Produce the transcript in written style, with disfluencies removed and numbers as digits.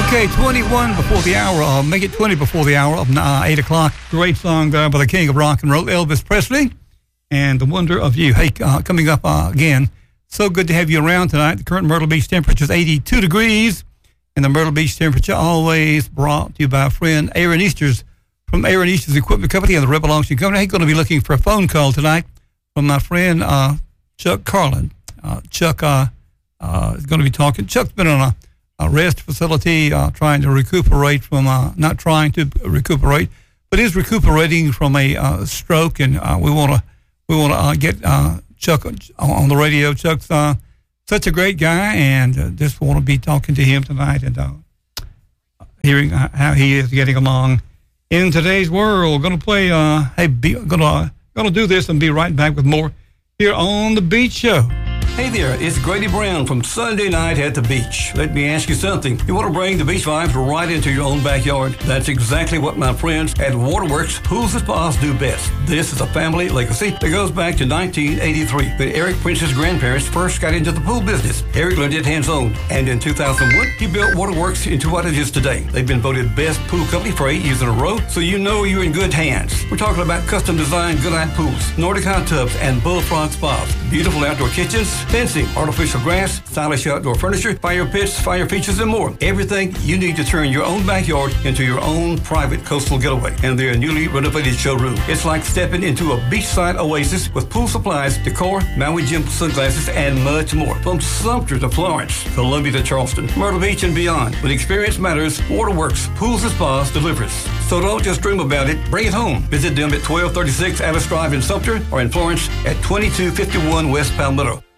Okay, 21 before the hour. Make it 20 before the hour of 8 o'clock. Great song there by the king of rock and roll, Elvis Presley, and The Wonder of You. Hey, coming up again, so good to have you around tonight. The current Myrtle Beach temperature is 82 degrees, and the Myrtle Beach temperature always brought to you by a friend, Aaron Easters, from Aaron Easters Equipment Company and the Rebel Auction Company. He's going to be looking for a phone call tonight from my friend Chuck Carlin. Chuck is going to be talking. Chuck's been on a rest facility, trying to recuperate from, not trying to recuperate, but is recuperating from a stroke, and we want to get Chuck on the radio. Chuck's such a great guy, and just want to be talking to him tonight and hearing how he is getting along in today's world. Going to play, going to do this and be right back with more here on The Beach Show. Hey there, it's Grady Brown from Sunday Night at the Beach. Let me ask you something. You want to bring the beach vibes right into your own backyard? That's exactly what my friends at Waterworks Pools and Spas do best. This is a family legacy that goes back to 1983, when Eric Prince's grandparents first got into the pool business. Eric learned it hands-on, and in 2001, he built Waterworks into what it is today. They've been voted best pool company for 8 years in a row, so you know you're in good hands. We're talking about custom-designed Goodnight pools, Nordic hot tubs, and Bullfrog spas, beautiful outdoor kitchens, fencing, artificial grass, stylish outdoor furniture, fire pits, fire features, and more. Everything you need to turn your own backyard into your own private coastal getaway. And their newly renovated showroom. It's like stepping into a beachside oasis with pool supplies, decor, Maui Jim sunglasses, and much more. From Sumter to Florence, Columbia to Charleston, Myrtle Beach, and beyond. When experience matters, Waterworks Pools and Spas delivers. So don't just dream about it, bring it home. Visit them at 1236 Alice Drive in Sumter or in Florence at 2251 West Palmetto.